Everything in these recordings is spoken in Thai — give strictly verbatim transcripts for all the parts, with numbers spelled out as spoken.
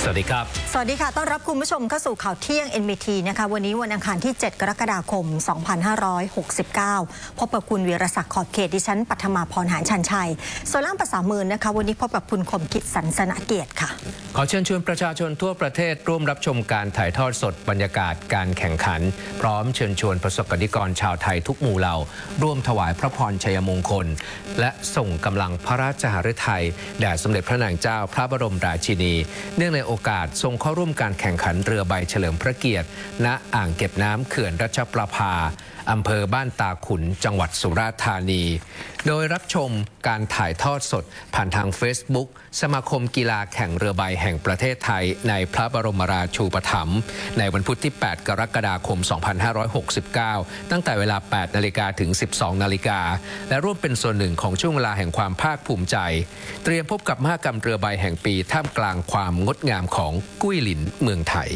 วัสดีครับสวัสดีค่ะต้อนรับคุณผู้ชมเข้าสู่ข่าวเที่ยง เอ็น บี ที นะคะวันนี้วันอังคารที่เจ็ดกรกฎาคมสองพันห้าร้อยหกสิบเก้าพบกับคุณวีรศักดิ์ขอบเขตดิฉันปัทมาพรหานชันชัยส่วนล่างภาษามือนะคะวันนี้พบกับคุณคมกิจสันสนเกียรติค่ะขอเชิญชวนประชาชนทั่วประเทศร่วมรับชมการถ่ายทอดสดบรรยากาศการแข่งขันพร้อมเชิญชวนประสบกนิกรชาวไทยทุกหมู่เหล่าร่วมถวายพระพรชัยมงคลและส่งกำลังพระราชหฤทัยแด่สมเด็จพระนางเจ้าพระบรมราชินีเนื่องในโอกาสทรงเข้าร่วมการแข่งขันเรือใบเฉลิมพระเกียรติณอ่างเก็บน้ำเขื่อนรัชประภาอำเภอบ้านตาขุนจังหวัดสุราษฎร์ธานีโดยรับชมการถ่ายทอดสดผ่านทาง Facebook สมาคมกีฬาแข่งเรือใบแห่งประเทศไทยในพระบรมราชูปถัมภ์ในวันพุธที่แปดกรกฎาคมสองพันห้าร้อยหกสิบเก้าตั้งแต่เวลาแปดนาฬิกาถึงสิบสองนาฬิกาและร่วมเป็นส่วนหนึ่งของช่วงเวลาแห่งความภาคภูมิใจเตรียมพบกับมหกรรมเรือใบแห่งปีท่ามกลางความงดงามของกุ้ยหลินเมืองไทย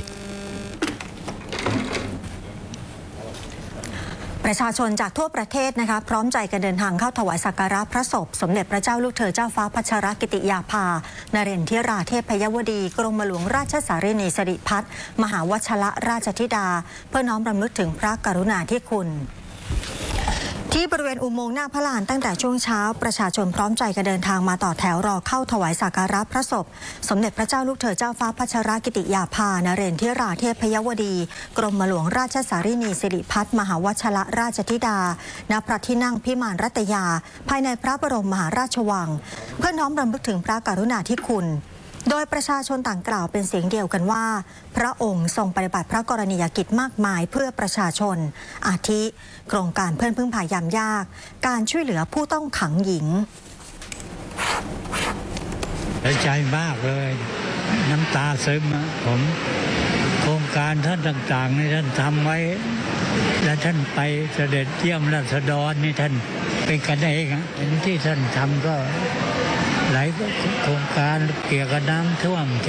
ประชาชนจากทั่วประเทศนะคะพร้อมใจกันเดินทางเข้าถวายสักการะพระศพสมเด็จพระเจ้าลูกเธอเจ้าฟ้าพัชรกิติยาภานเรนทิราเทพยวดีกรมหลวงราชสารีนีสิริพัฒน์มหาวชรราชธิดาเพื่อน้อมรำลึกถึงพระกรุณาธิคุณที่บริเวณอุโมงค์หน้าพระลานตั้งแต่ช่วงเช้าประชาชนพร้อมใจกันเดินทางมาต่อแถวรอเข้าถวายสักการะพระศพสมเด็จพระเจ้าลูกเธอเจ้าฟ้าพัชรกิติยาภานเรนทิราเทพยวดีกรมหลวงราชสารีนีสิริพัฒน์มหาวชรราชธิดาณพระที่นั่งพิมานรัตยาภายในพระบรมมหาราชวังเพื่อน้อมรำลึกถึงพระกรุณาธิคุณโดยประชาชนต่างกล่าวเป็นเสียงเดียวกันว่าพระองค์ทรงปฏิบัติพระกรณียกิจมากมายเพื่อประชาชนอาทิโครงการเพื่อนพึ่งพายามยากการช่วยเหลือผู้ต้องขังหญิงใจมากเลยน้ำตาซึมผมโครงการท่านต่างๆนี่ท่านทำไว้และท่านไปเสด็จเยี่ยมราษฎรนี่ท่านเป็นกันเองเห็นที่ท่านทำก็หลายโครงการเกี่ยวกับน้ำท่วม